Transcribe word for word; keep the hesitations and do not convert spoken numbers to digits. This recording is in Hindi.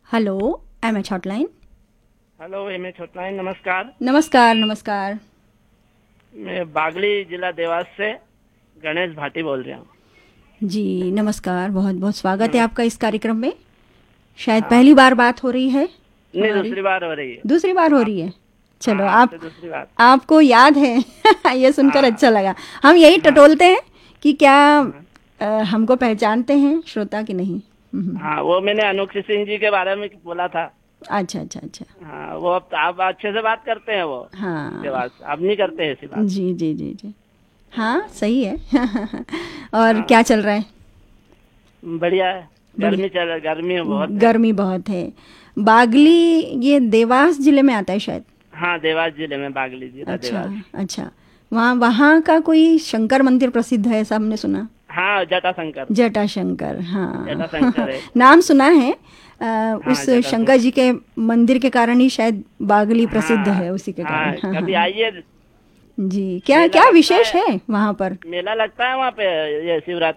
Hello, M H hotline. Hello M H hotline, नमस्कार। नमस्कार नमस्कार। मैं बागली जिला देवास से गणेश भाटी बोल रहा हूँ। जी नमस्कार, बहुत बहुत स्वागत है नमस्ते। आपका इस कार्यक्रम में। शायद हाँ, पहली बार बात हो रही है नहीं, हमारी। दूसरी बार हो रही है। दूसरी बार हो आप रही है। हाँ, चलो, आप आपसे दूसरी बार। आपको याद है। ये सुनकर हाँ, अच्छा लगा। हम यही हाँ, टटोलते हैं कि क्या हाँ, अ, हमको पहचानते हैं श्रोता कि नहीं। हम्म, हाँ, वो मैंने अनोखी सिंह जी के बारे में बोला था। अच्छा अच्छा अच्छा। हाँ, वो अब आप अच्छे से बात करते हैं वो। हाँ देवास आप नहीं करते ऐसी बात। जी जी जी जी। हाँ सही है। और क्या हाँ, चल रहा है? बढ़िया है। बढ़िया। गर्मी चल गर्मी बहुत है। गर्मी बहुत है। बागली ये देवास जिले में आता है शायद। हाँ, देवास जिले में, बागली जिला अच्छा देवास। अच्छा। वहाँ वहाँ का कोई शंकर मंदिर प्रसिद्ध है, ऐसा हमने सुना। हाँ, जटाशंकर। जटाशंकर, हाँ। जटाशंकर है। नाम सुना है। अ, हाँ, उस शंकर जटाशंकर। जी के मंदिर के कारण ही शायद बागली प्रसिद्ध हाँ, है, उसी के कारण। हाँ, हाँ हाँ कभी हाँ। आइए। जी, क्या मेला क्या लगता विशेष है। है वहाँ पर? मेला लगता है वहाँ पे। ये शिवरात्रि